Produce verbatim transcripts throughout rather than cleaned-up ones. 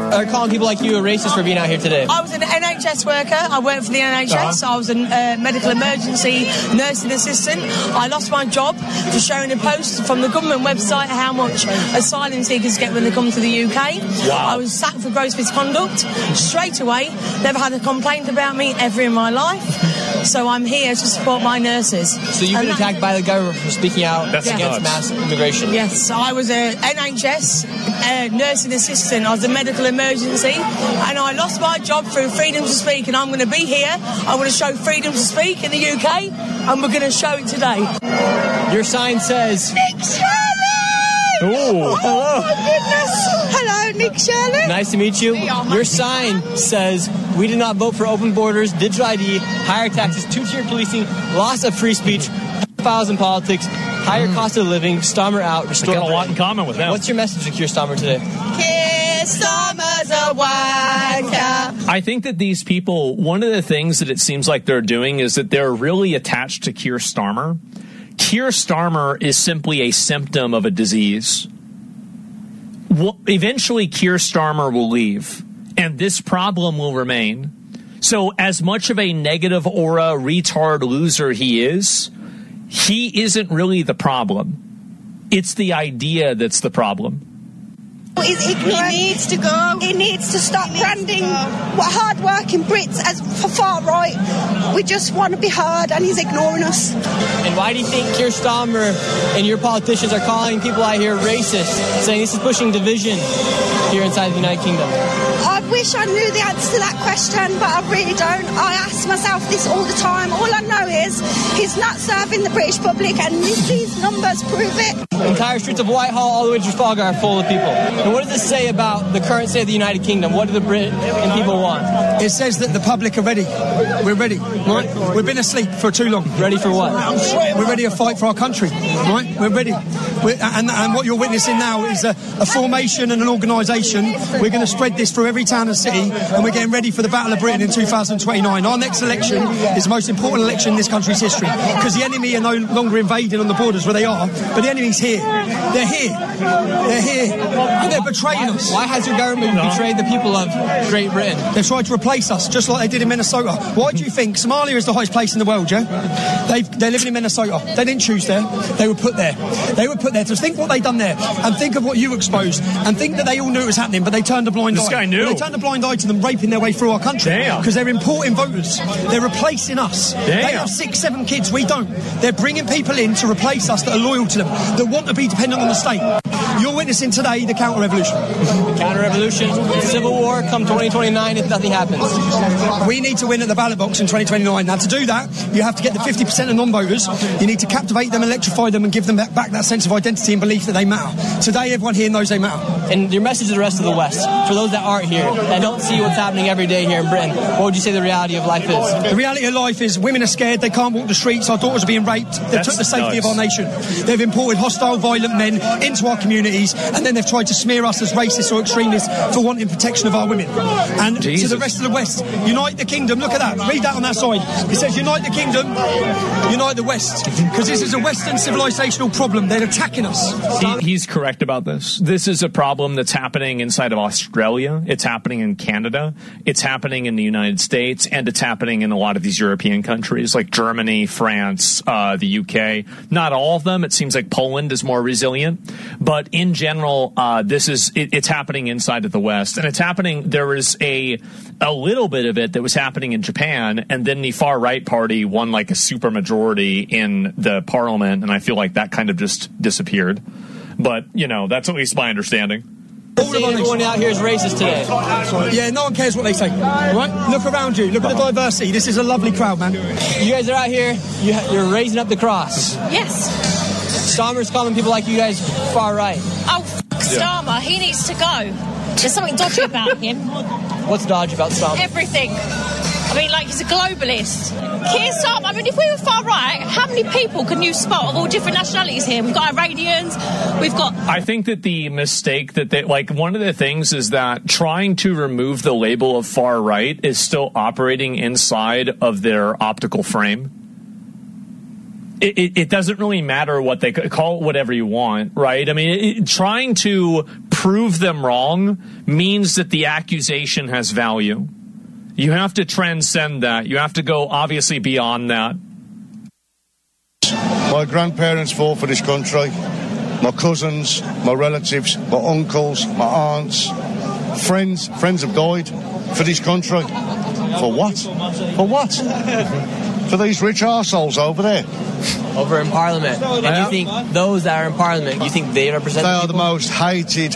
are calling people like you a racist for being out here today? I was an N H S worker. I worked for the N H S. Uh-huh. I was a uh, medical emergency nursing assistant. I lost my job for showing a post from the government website how much asylum seekers get when they come to the U K. Wow. I was sacked for gross misconduct straight away. Never had a complaint about me ever in my life. So I'm here to support my nurses. So you've been attacked by the government for speaking out That's against nuts. mass immigration? Yes, I was a N H S uh, nursing assistant. I was a medical emergency, and I lost my job through freedom to speak, and I'm going to be here. I'm going to show freedom to speak in the U K, and we're going to show it today. Your sign says... Nick Shirley! Oh, hello. Oh, my goodness. Hello, Nick Shirley. Nice to meet you. Your sign says, we did not vote for open borders, digital I D, higher taxes, two-tier policing, loss of free speech, files in politics, higher mm. cost of living, Starmer out, restore... I got a lot in common with them. What's your message to Keir Starmer today? Keir Starmer's a wanker. I think that these people, one of the things that it seems like they're doing is that they're really attached to Keir Starmer. Keir Starmer is simply a symptom of a disease. Well, eventually, Keir Starmer will leave, and this problem will remain. So as much of a negative aura, retard loser he is, he isn't really the problem. It's the idea that's the problem. He's ignorant. He needs to go. He needs to stop branding hard-working Brits as for far right. We just want to be heard, and he's ignoring us. And why do you think Keir Starmer and your politicians are calling people out here racist, saying this is pushing division here inside the United Kingdom? I wish I knew the answer to that question, but I really don't. I ask myself this all the time. All I know is he's not serving the British public, and these numbers prove it. The entire streets of Whitehall all the way to Trafalgar are full of people. And what does this say about the current state of the United Kingdom? What do the Brit and people want? It says that the public are ready. We're ready, right? We've been asleep for too long. Ready for what? We're ready to fight for our country, right? We're ready. We're, and, and what you're witnessing now is a, a formation and an organisation. We're going to spread this through every town and city, and we're getting ready for the Battle of Britain in two thousand twenty-nine. Our next election is the most important election in this country's history, because the enemy are no longer invading on the borders where they are, but the enemy's here. They're here. They're here. And they're betraying us. Why has your government no. betrayed the people of Great Britain? They've tried to replace us, just like they did in Minnesota. Why do you think Somalia is the hottest place in the world, yeah? They've, they're living in Minnesota. They didn't choose there. They were put there. They were put there. So think what they've done there, and think of what you exposed, and think that they all knew it was happening, but they turned a blind this eye. This guy knew. But they turned a blind eye to them raping their way through our country. Because they're importing voters. They're replacing us. Damn. They have six, seven kids. We don't. They're bringing people in to replace us that are loyal to them, that want to be dependent on the state. You're witnessing today the counter-revolution. The counter-revolution, civil war come twenty twenty-nine if nothing happens. We need to win at the ballot box in twenty twenty-nine. Now, to do that, you have to get the fifty percent of non-voters. You need to captivate them, electrify them, and give them back that sense of identity and belief that they matter. Today, everyone here knows they matter. And your message to the rest of the West, for those that aren't here, that don't see what's happening every day here in Britain, what would you say the reality of life is? The reality of life is women are scared, they can't walk the streets, our daughters are being raped, they've That's took the safety nuts. of our nation. They've imported hostile, violent men into our communities, and then they've tried to smear us as racists or extremists for wanting protection of our women. And Jesus. to the rest of the West, unite the kingdom. Look at that. Read that on that side. It says unite the kingdom, unite the West. Because this is a Western civilizational problem. They're attacking us. He, he's correct about this. This is a problem that's happening inside of Australia. It's happening in Canada. It's happening in the United States. And it's happening in a lot of these European countries like Germany, France, uh, the U K. Not all of them. It seems like Poland is more resilient. But in general, uh, this is it, it's happening inside of the West. And it's happening. There was a a little bit of it that was happening in Japan. And then the far right party won like a super majority in the parliament. And I feel like that kind of just disappeared. But, you know, that's at least my understanding. All of everyone out here is racist today. Yeah, no one cares what they say. Right? Look around you. Look at the diversity. This is a lovely crowd, man. You guys are out here. You ha- you're raising up the cross. Yes. Starmer's calling people like you guys far right. Oh, f*** Starmer. He needs to go. There's something dodgy about him. What's dodgy about Starmer? Everything. I mean, like, he's a globalist. Keir Starmer, I mean, if we were far right, how many people can you spot of all different nationalities here? We've got Iranians, we've got... I think that the mistake that they, like, one of the things is that trying to remove the label of far right is still operating inside of their optical frame. it, it, it doesn't really matter what they call it, whatever you want, right? I mean, it, trying to prove them wrong means that the accusation has value. You have to transcend that. You have to go, obviously, beyond that. My grandparents fought for this country. My cousins, my relatives, my uncles, my aunts, friends, friends have died for this country. For what? For what? For these rich arseholes over there. Over in Parliament. And Yeah. you think those that are in Parliament, you think they represent They the are the people? most hated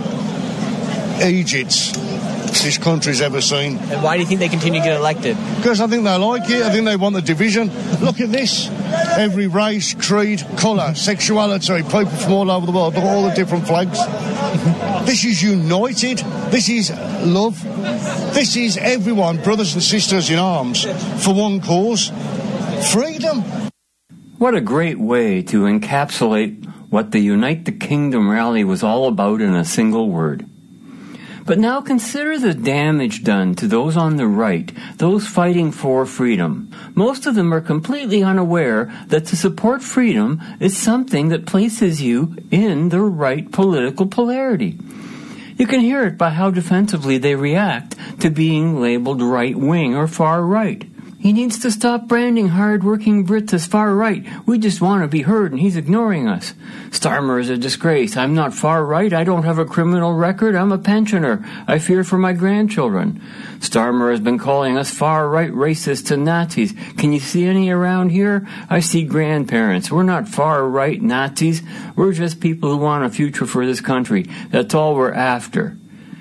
Egypts this country's ever seen. And why do you think they continue to get elected? Because I think they like it. I think they want the division. Look at this. Every race, creed, colour, sexuality, people from all over the world, look at all the different flags. This is united. This is love. This is everyone, brothers and sisters in arms, for one cause. Freedom. What a great way to encapsulate what the Unite the Kingdom rally was all about in a single word. But now consider the damage done to those on the right, those fighting for freedom. Most of them are completely unaware that to support freedom is something that places you in the right political polarity. You can hear it by how defensively they react to being labeled right-wing or far-right. He needs to stop branding hard-working Brits as far-right. We just want to be heard, and he's ignoring us. Starmer is a disgrace. I'm not far-right. I don't have a criminal record. I'm a pensioner. I fear for my grandchildren. Starmer has been calling us far-right racists and Nazis. Can you see any around here? I see grandparents. We're not far-right Nazis. We're just people who want a future for this country. That's all we're after.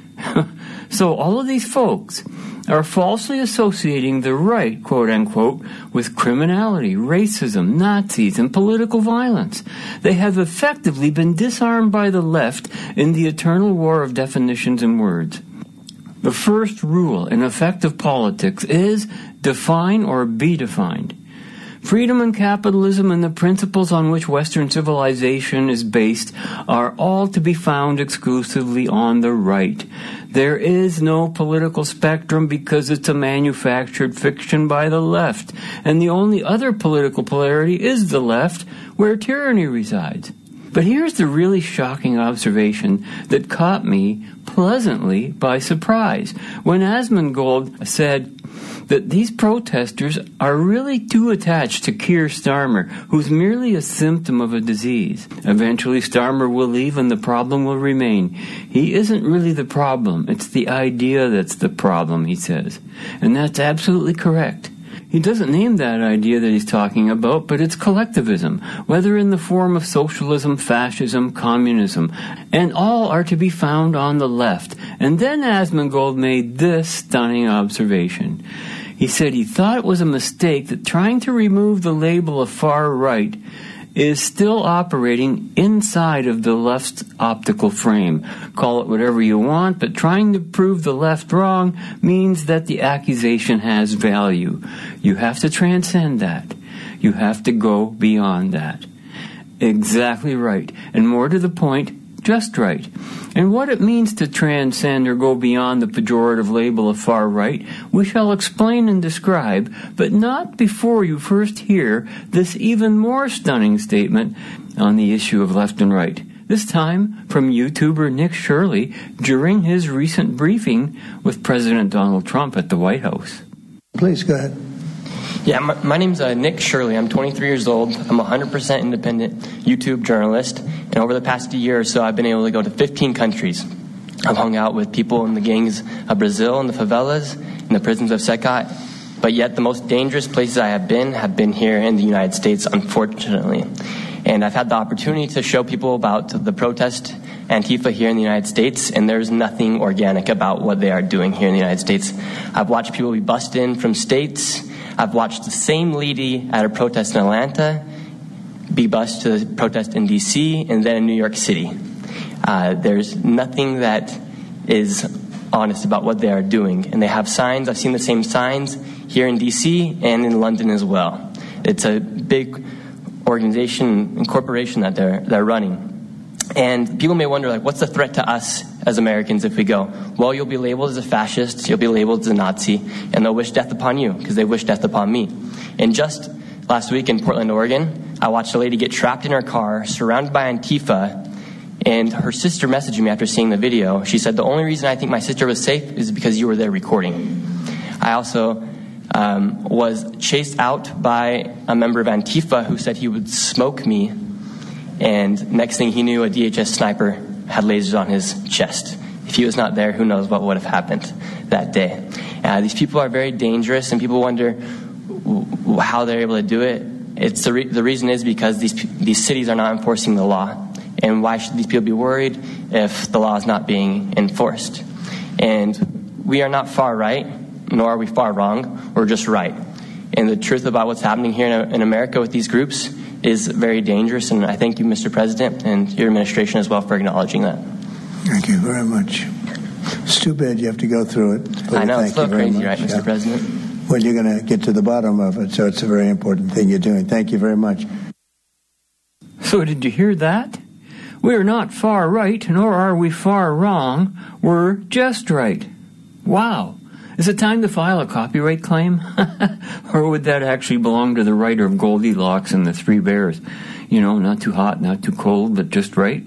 So all of these folks are falsely associating the right, quote-unquote, with criminality, racism, Nazis, and political violence. They have effectively been disarmed by the left in the eternal war of definitions and words. The first rule in effective politics is define or be defined. Freedom and capitalism and the principles on which Western civilization is based are all to be found exclusively on the right. There is no political spectrum because it's a manufactured fiction by the left, and the only other political polarity is the left, where tyranny resides. But here's the really shocking observation that caught me pleasantly by surprise. When Asmongold said that these protesters are really too attached to Keir Starmer, who's merely a symptom of a disease. Eventually Starmer will leave and the problem will remain. He isn't really the problem. It's the idea that's the problem, he says. And that's absolutely correct. He doesn't name that idea that he's talking about, but it's collectivism, whether in the form of socialism, fascism, communism, and all are to be found on the left. And then Asmongold made this stunning observation. He said he thought it was a mistake that trying to remove the label of far right is still operating inside of the left's optical frame. Call it whatever you want, but trying to prove the left wrong means that the accusation has value. You have to transcend that. You have to go beyond that. Exactly right. And more to the point, just right. And what it means to transcend or go beyond the pejorative label of far right, we shall explain and describe, but not before you first hear this even more stunning statement on the issue of left and right. This time from YouTuber Nick Shirley during his recent briefing with President Donald Trump at the White House. Please go ahead. Yeah, my, my name's uh, Nick Shirley. I'm twenty-three years old. I'm a one hundred percent independent YouTube journalist. And over the past year or so, I've been able to go to fifteen countries. I've hung out with people in the gangs of Brazil, in the favelas, in the prisons of Secot. But yet the most dangerous places I have been have been here in the United States, unfortunately. And I've had the opportunity to show people about the protest Antifa here in the United States, and there's nothing organic about what they are doing here in the United States. I've watched people be bussed in from states. I've watched the same lady at a protest in Atlanta be bused to the protest in D C and then in New York City. Uh, there's nothing that is honest about what they are doing. And they have signs. I've seen the same signs here in D C and in London as well. It's a big organization and corporation that they're, they're running. And people may wonder, like, what's the threat to us as Americans if we go? Well, you'll be labeled as a fascist, you'll be labeled as a Nazi, and they'll wish death upon you because they wish death upon me. And just last week in Portland, Oregon, I watched a lady get trapped in her car, surrounded by Antifa, and her sister messaged me after seeing the video. She said, the only reason I think my sister was safe is because you were there recording. I also um, was chased out by a member of Antifa who said he would smoke me, and next thing he knew, a D H S sniper had lasers on his chest. If he was not there, who knows what would have happened that day. Uh, these people are very dangerous, and people wonder w- how they're able to do it. It's the, re- the reason is because these these cities are not enforcing the law. And why should these people be worried if the law is not being enforced? And we are not far right, nor are we far wrong. We're just right. And the truth about what's happening here in, in America with these groups is very dangerous. And I thank you, Mister President, and your administration as well for acknowledging that. Thank you very much. It's too bad you have to go through it. I know, it's a little crazy, right, Mister Yeah. President? Well, you're going to get to the bottom of it, so it's a very important thing you're doing. Thank you very much. So did you hear that? We're not far right, nor are we far wrong. We're just right. Wow. Is it time to file a copyright claim? Or would that actually belong to the writer of Goldilocks and the Three Bears? You know, not too hot, not too cold, but just right.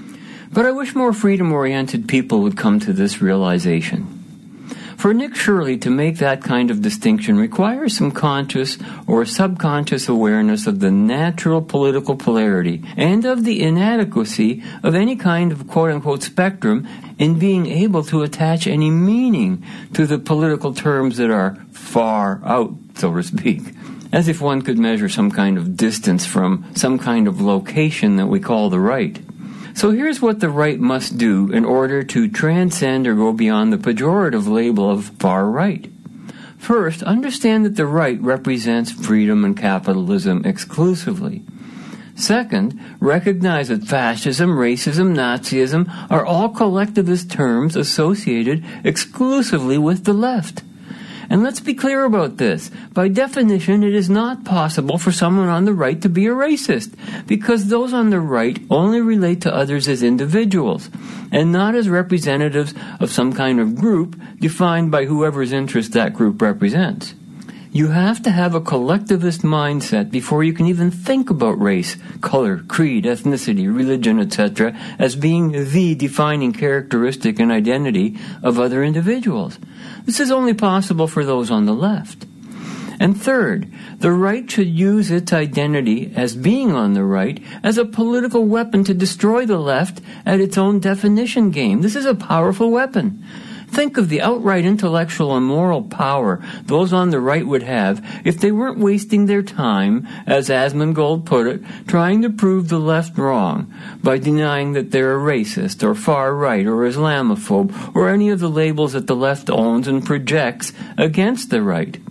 But I wish more freedom-oriented people would come to this realization. For Nick Shirley to make that kind of distinction requires some conscious or subconscious awareness of the natural political polarity and of the inadequacy of any kind of quote-unquote spectrum in being able to attach any meaning to the political terms that are far out, so to speak, as if one could measure some kind of distance from some kind of location that we call the right. So here's what the right must do in order to transcend or go beyond the pejorative label of far right. First, understand that the right represents freedom and capitalism exclusively. Second, recognize that fascism, racism, Nazism are all collectivist terms associated exclusively with the left. And let's be clear about this. By definition, it is not possible for someone on the right to be a racist, because those on the right only relate to others as individuals, and not as representatives of some kind of group defined by whoever's interest that group represents. You have to have a collectivist mindset before you can even think about race, color, creed, ethnicity, religion, et cetera as being the defining characteristic and identity of other individuals. This is only possible for those on the left. And third, the right should use its identity as being on the right as a political weapon to destroy the left at its own definition game. This is a powerful weapon. Think of the outright intellectual and moral power those on the right would have if they weren't wasting their time, as Asmongold put it, trying to prove the left wrong by denying that they're a racist or far right or Islamophobe or any of the labels that the left owns and projects against the right.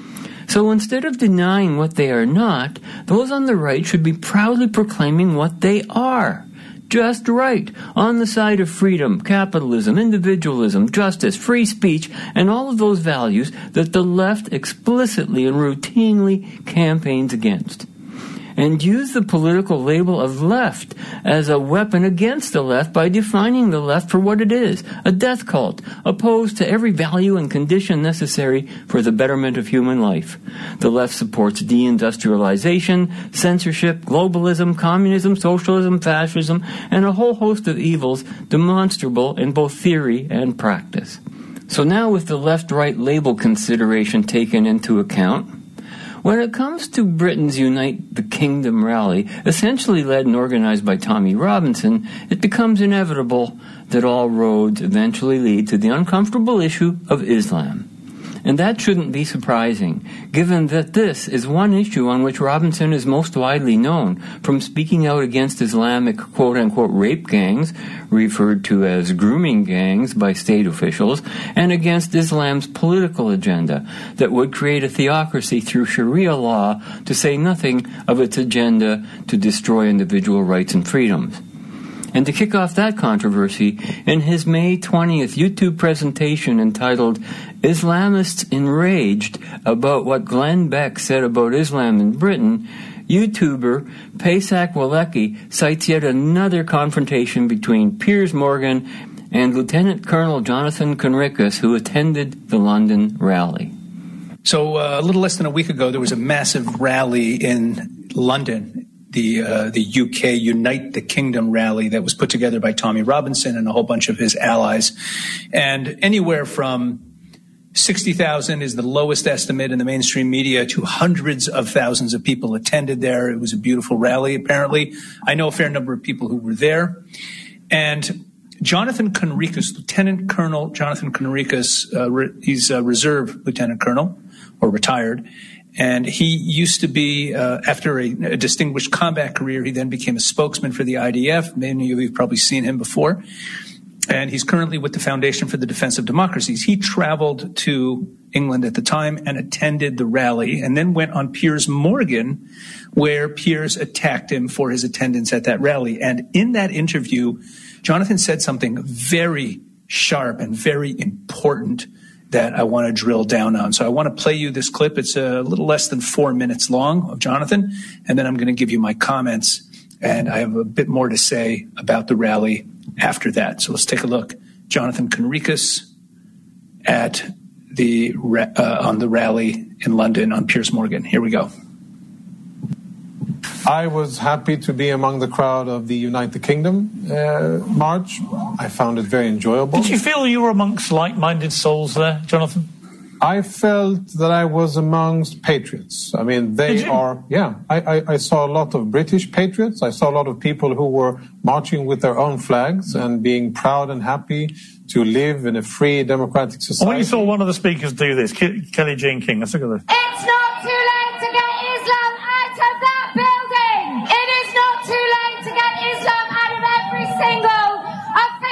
So instead of denying what they are not, those on the right should be proudly proclaiming what they are. Just right, on the side of freedom, capitalism, individualism, justice, free speech, and all of those values that the left explicitly and routinely campaigns against. And use the political label of left as a weapon against the left by defining the left for what it is, a death cult, opposed to every value and condition necessary for the betterment of human life. The left supports deindustrialization, censorship, globalism, communism, socialism, fascism, and a whole host of evils demonstrable in both theory and practice. So now with the left-right label consideration taken into account, when it comes to Britain's Unite the Kingdom rally, essentially led and organized by Tommy Robinson, it becomes inevitable that all roads eventually lead to the uncomfortable issue of Islam. And that shouldn't be surprising, given that this is one issue on which Robinson is most widely known, from speaking out against Islamic quote-unquote rape gangs, referred to as grooming gangs by state officials, and against Islam's political agenda that would create a theocracy through Sharia law, to say nothing of its agenda to destroy individual rights and freedoms. And to kick off that controversy, in his May twentieth YouTube presentation entitled Islamists Enraged About What Glenn Beck Said About Islam in Britain, YouTuber Pesach Walecki cites yet another confrontation between Piers Morgan and Lieutenant Colonel Jonathan Conricus, who attended the London rally. So uh, a little less than a week ago, there was a massive rally in London the uh, the U K Unite the Kingdom rally that was put together by Tommy Robinson and a whole bunch of his allies. And anywhere from sixty thousand is the lowest estimate in the mainstream media to hundreds of thousands of people attended there. It was a beautiful rally, apparently. I know a fair number of people who were there. And Jonathan Conricus, Lieutenant Colonel Jonathan Conricus, uh, re- he's a reserve lieutenant colonel or retired. And he used to be, uh, after a, a distinguished combat career, he then became a spokesman for the I D F. Many of you have probably seen him before. And he's currently with the Foundation for the Defense of Democracies. He traveled to England at the time and attended the rally and then went on Piers Morgan, where Piers attacked him for his attendance at that rally. And in that interview, Jonathan said something very sharp and very important that I want to drill down on. So I want to play you this clip. It's a little less than four minutes long of Jonathan, and then I'm going to give you my comments. And I have a bit more to say about the rally after that. So let's take a look. Jonathan Conricus at the uh, on the rally in London on Piers Morgan. Here we go. I was happy to be among the crowd of the Unite the Kingdom uh, march. I found it very enjoyable. Did you feel you were amongst like-minded souls there, Jonathan? I felt that I was amongst patriots. I mean, they are, yeah, I, I, I saw a lot of British patriots. I saw a lot of people who were marching with their own flags and being proud and happy to live in a free democratic society. When you saw one of the speakers do this, Kellie Jean King, let's look at this. It's not too late.